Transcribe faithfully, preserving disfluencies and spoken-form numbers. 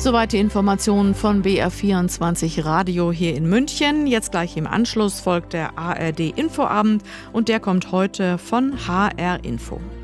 Soweit die Informationen von B R vierundzwanzig Radio hier in München. Jetzt gleich im Anschluss folgt der A R D Infoabend und der kommt heute von H R Info.